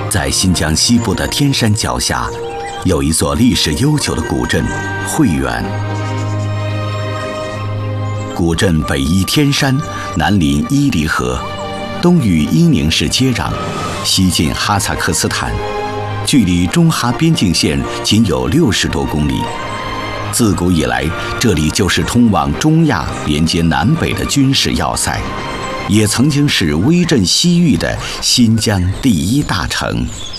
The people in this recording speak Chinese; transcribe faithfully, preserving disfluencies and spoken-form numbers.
在新疆西部的天山脚下，有一座历史悠久的古镇会远。古镇北依天山，南临伊犁河，东与伊宁市接壤，西近哈萨克斯坦，距离中哈边境线仅有六十多公里。自古以来，这里就是通往中亚、连接南北的军事要塞，也曾经是威震西域的新疆第一大城。